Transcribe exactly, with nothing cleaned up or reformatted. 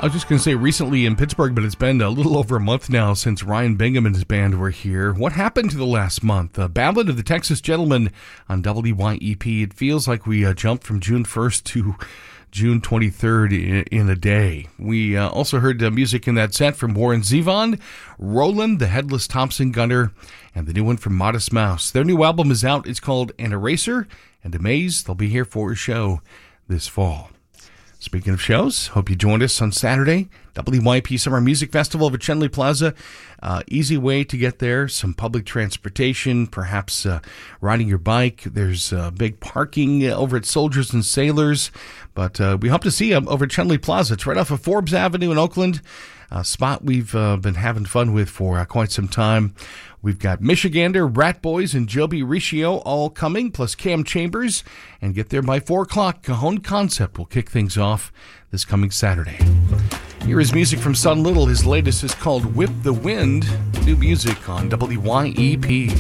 I was just going to say recently in Pittsburgh, but it's been a little over a month now since Ryan Bingham and his band were here. What happened to the last month? The Ballad of the Texas Gentleman on W Y E P. It feels like we uh, jumped from June first to June twenty-third in, in a day. We uh, also heard uh, music in that set from Warren Zevon, Roland, the Headless Thompson Gunner, and the new one from Modest Mouse. Their new album is out. It's called An Eraser, and Amaze. They'll be here for a show this fall. Speaking of shows, hope you joined us on Saturday, W Y P Summer Music Festival over at Chenley Plaza. Uh, easy way to get there, some public transportation, perhaps uh, riding your bike. There's uh, big parking over at Soldiers and Sailors, but uh, we hope to see you over at Chenley Plaza. It's right off of Forbes Avenue in Oakland, a spot we've uh, been having fun with for uh, quite some time. We've got Michigander, Rat Boys, and Joby Riccio all coming, plus Cam Chambers. And get there by four o'clock. Cajon Concept will kick things off this coming Saturday. Here is music from Son Little. His latest is called Whip the Wind. New music on W Y E P.